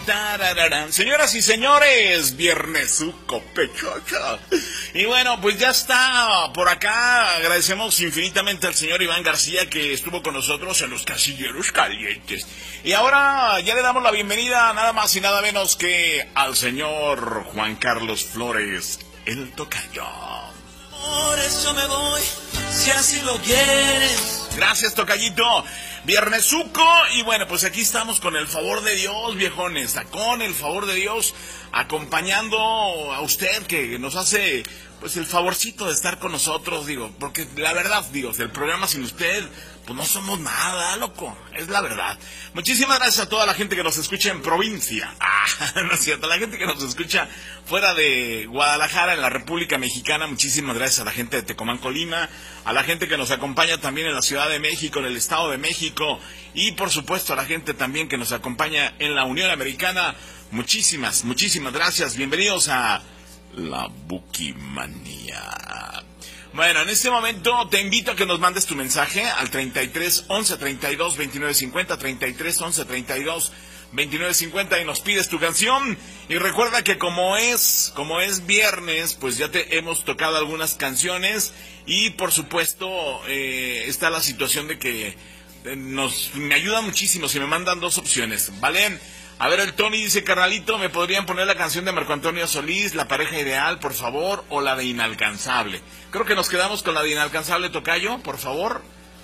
Tarararán. Señoras y señores, Viernesuco Pechocha. Y bueno, pues ya está por acá. Agradecemos infinitamente al señor Iván García que estuvo con nosotros en los Casilleros Calientes. Y ahora ya le damos la bienvenida nada más y nada menos que al señor Juan Carlos Flores, el tocayo. Por eso me voy, si así lo quieres. Gracias, tocayito. Viernesuco, y bueno, pues aquí estamos con el favor de Dios, viejones, con el favor de Dios, acompañando a usted que nos hace pues el favorcito de estar con nosotros, digo, porque la verdad, digo, el programa sin usted, pues no somos nada, loco, es la verdad. Muchísimas gracias a toda la gente que nos escucha en provincia, no es cierto, la gente que nos escucha fuera de Guadalajara, en la República Mexicana, muchísimas gracias a la gente de Tecomán, Colima, a la gente que nos acompaña también en la Ciudad de México, en el Estado de México, y por supuesto a la gente también que nos acompaña en la Unión Americana. Muchísimas gracias, bienvenidos a la Bukimanía. Bueno, en este momento te invito a que nos mandes tu mensaje al 33 11 32 29 50, 33 11 32 29 50 y nos pides tu canción. Y recuerda que como es viernes, pues ya te hemos tocado algunas canciones y por supuesto está la situación de que me ayuda muchísimo si me mandan dos opciones, ¿vale? A ver, el Tony dice, carnalito, ¿me podrían poner la canción de Marco Antonio Solís, La Pareja Ideal, por favor, o la de Inalcanzable? Creo que nos quedamos con la de Inalcanzable, tocayo, por favor.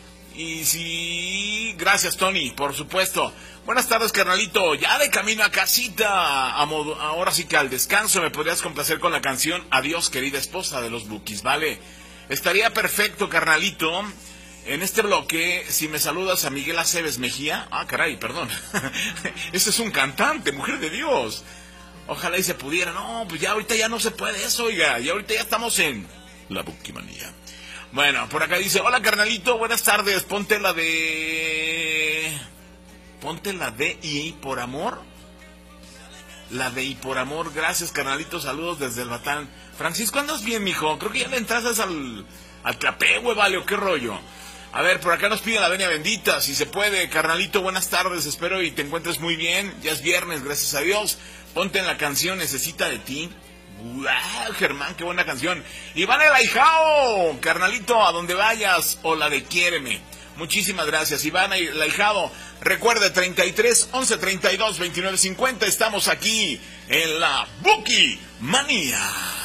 Y sí, gracias, Tony, por supuesto. Buenas tardes, carnalito, ya de camino a casita, ahora sí que al descanso, ¿me podrías complacer con la canción Adiós, querida esposa, de los Bukis, ¿vale? Estaría perfecto, carnalito. En este bloque, si me saludas a Miguel Aceves Mejía... Ah, caray, perdón. Ese es un cantante, mujer de Dios. Ojalá y se pudiera. No, pues ya ahorita ya no se puede eso, oiga. Y ahorita ya estamos en la Bukimanía. Bueno, por acá dice, hola, carnalito, buenas tardes. Ponte la de Y por amor. La de Y por amor. Gracias, carnalito. Saludos desde el Batán. Francisco, ¿andas bien, mijo? Creo que ya le entraste al Clapehue, vale, o qué rollo. A ver, por acá nos piden la venia bendita, si se puede. Carnalito, buenas tardes, espero y te encuentres muy bien. Ya es viernes, gracias a Dios. Ponte en la canción Necesita de ti. ¡Wow, Germán, qué buena canción! Iván el Ahijado, carnalito, a donde vayas, o la de Quiéreme. Muchísimas gracias, Iván el Ahijado. Recuerde, 33 11 32 29 50, estamos aquí en la Bukimanía.